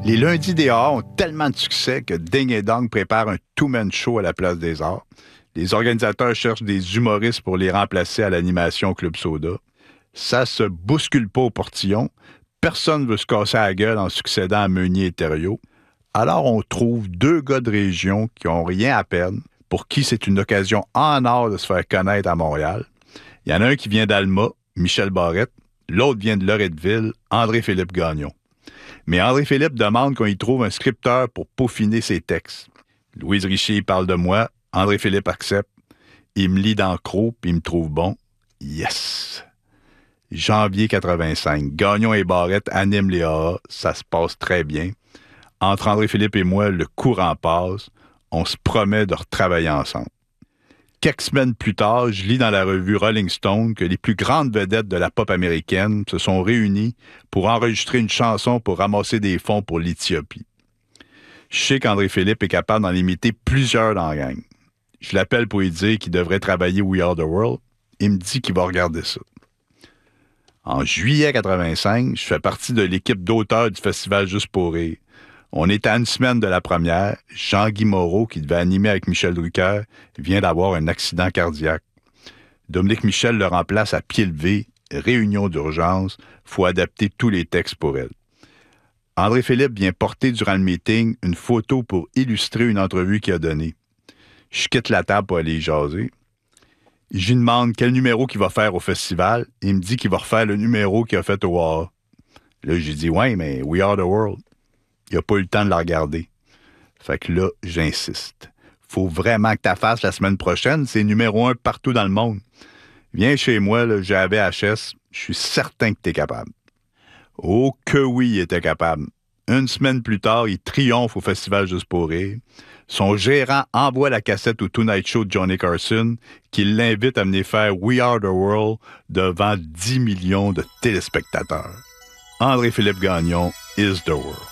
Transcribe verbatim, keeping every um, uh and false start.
Les lundis des arts ont tellement de succès que Ding et Dong prépare un two-man show à la Place des Arts. Les organisateurs cherchent des humoristes pour les remplacer à l'animation Club Soda. Ça se bouscule pas au portillon. Personne veut se casser la gueule en succédant à Meunier et Thériault. Alors on trouve deux gars de région qui ont rien à perdre, pour qui c'est une occasion en or de se faire connaître à Montréal. Il y en a un qui vient d'Alma, Michel Barrette. L'autre vient de Loretteville, André-Philippe Gagnon. Mais André-Philippe demande qu'on y trouve un scripteur pour peaufiner ses textes. Louise Richer parle de moi, André-Philippe accepte. Il me lit dans Croc, puis il me trouve bon. Yes! Janvier quatre-vingt-cinq, Gagnon et Barrette animent les A A, ça se passe très bien. Entre André-Philippe et moi, le courant passe. On se promet de retravailler ensemble. Quelques semaines plus tard, je lis dans la revue Rolling Stone que les plus grandes vedettes de la pop américaine se sont réunies pour enregistrer une chanson pour ramasser des fonds pour l'Éthiopie. Je sais qu'André-Philippe est capable d'en imiter plusieurs dans la gang. Je l'appelle pour lui dire qu'il devrait travailler We Are the World. Il me dit qu'il va regarder ça. En juillet quatre-vingt-cinq, je fais partie de l'équipe d'auteurs du Festival Juste pour rire. On est à une semaine de la première. Jean-Guy Moreau, qui devait animer avec Michel Drucker, vient d'avoir un accident cardiaque. Dominique Michel le remplace à pied levé. Réunion d'urgence. Faut adapter tous les textes pour elle. André-Philippe vient porter durant le meeting une photo pour illustrer une entrevue qu'il a donnée. Je quitte la table pour aller y jaser. Je lui demande quel numéro qu'il va faire au festival. Il me dit qu'il va refaire le numéro qu'il a fait au A A. Là, j'ai dit « Ouais, mais We Are the World ». Il n'a pas eu le temps de la regarder. Fait que là, j'insiste. Faut vraiment que tu la fasses la semaine prochaine. C'est numéro un partout dans le monde. Viens chez moi, là, j'ai la V H S. Je suis certain que tu es capable. Oh que oui, il était capable. Une semaine plus tard, il triomphe au Festival Juste pour rire. Son gérant envoie la cassette au Tonight Show de Johnny Carson, qui l'invite à venir faire We Are the World devant dix millions de téléspectateurs. André-Philippe Gagnon is the world.